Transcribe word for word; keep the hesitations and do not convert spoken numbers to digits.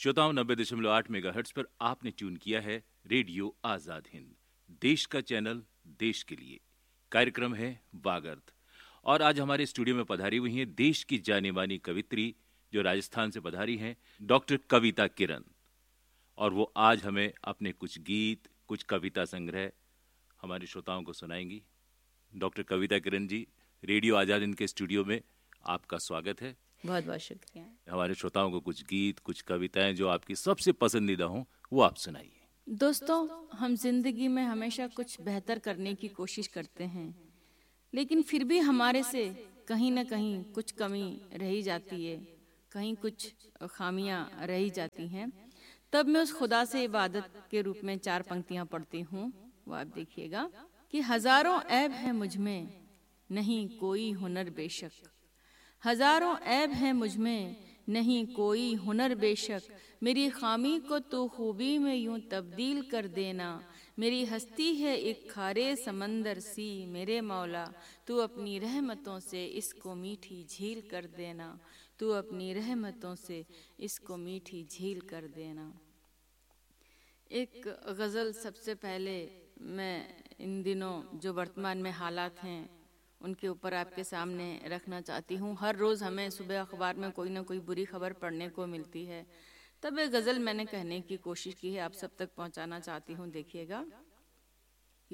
श्रोताओं, नब्बे दशमलव आठ मेगाहर्ट्ज पर आपने ट्यून किया है रेडियो आजाद हिंद, देश का चैनल, देश के लिए। कार्यक्रम है वागर्थ और आज हमारे स्टूडियो में पधारी हुई हैं देश की जानी मानी कवित्री जो राजस्थान से पधारी हैं, डॉक्टर कविता किरण। और वो आज हमें अपने कुछ गीत, कुछ कविता संग्रह हमारे श्रोताओं को सुनाएंगी। डॉक्टर कविता किरण जी, रेडियो आजाद हिंद के स्टूडियो में आपका स्वागत है। बहुत बहुत शुक्रिया। हमारे श्रोताओं को कुछ गीत, कुछ कविताएं जो आपकी सबसे पसंदीदा हों वो आप सुनाइए। दोस्तों, हम जिंदगी में हमेशा कुछ बेहतर करने की कोशिश करते हैं, लेकिन फिर भी हमारे से कहीं ना कहीं कुछ कमी रही जाती है, कहीं कुछ खामियां रही जाती हैं। तब मैं उस खुदा से इबादत के रूप में चार पंक्तियां पढ़ती हूँ। वो आप देखिएगा कि हजारों ऐब है मुझ में, नहीं कोई हुनर बेशक। हजारों ऐब है मुझ में, नहीं कोई हुनर बेशक। मेरी खामी को तू खूबी में यूं तब्दील कर देना। मेरी हस्ती है एक खारे समंदर सी, मेरे मौला तू अपनी रहमतों से इसको मीठी झील कर देना। तू अपनी रहमतों से इसको मीठी झील कर देना। एक गज़ल सबसे पहले मैं इन दिनों जो वर्तमान में हालात हैं उनके ऊपर आपके सामने रखना चाहती हूँ। हर रोज़ हमें सुबह अखबार में कोई ना कोई बुरी खबर पढ़ने को मिलती है, तब एक गज़ल मैंने कहने की कोशिश की है, आप सब तक पहुँचाना चाहती हूँ। देखिएगा।